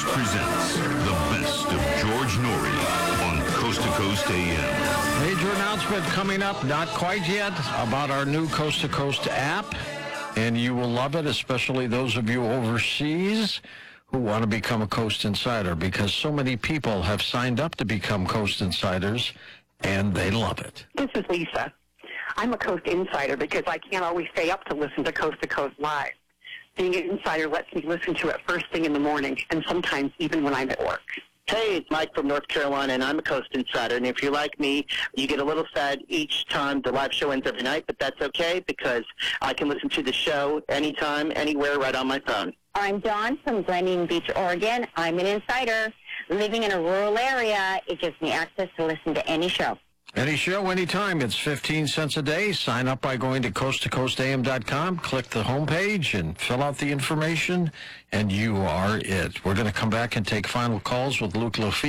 presents the best of George Noory on Coast to Coast AM. Major announcement coming up, not quite yet, about our new Coast to Coast app. And you will love it, especially those of you overseas who want to become a Coast Insider, because so many people have signed up to become Coast Insiders, and they love it. This is Lisa. I'm a Coast Insider because I can't always stay up to listen to Coast Live. Being an insider lets me listen to it first thing in the morning, and sometimes even when I'm at work. Hey, it's Mike from North Carolina, and I'm a Coast Insider. And if you're like me, you get a little sad each time the live show ends every night, but that's okay because I can listen to the show anytime, anywhere, right on my phone. I'm Dawn from Gleneen Beach, Oregon. I'm an insider. Living in a rural area, it gives me access to listen to any show. Any show, anytime. It's 15 cents a day. Sign up by going to coasttocoastam.com, click the homepage, and fill out the information, and you are it. We're going to come back and take final calls with Luke Lafayette.